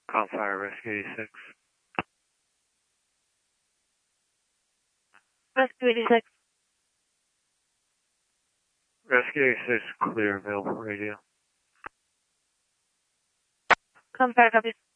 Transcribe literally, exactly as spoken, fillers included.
Confire Rescue eighty-six. Rescue eighty-six. Rescue eighty-six, clear, available radio. Confire, copy.